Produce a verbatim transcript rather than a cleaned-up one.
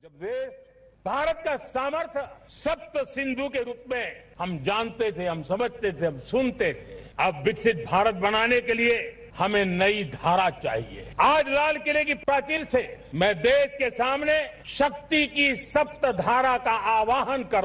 जब देश भारत का सामर्थ्य सप्त सिंधु के रूप में हम जानते थे, हम समझते थे, हम सुनते थे। अब विकसित भारत बनाने के लिए हमें नई धारा चाहिए। आज लाल किले की प्राचीर से मैं देश के सामने शक्ति की सप्त धारा का आह्वान कर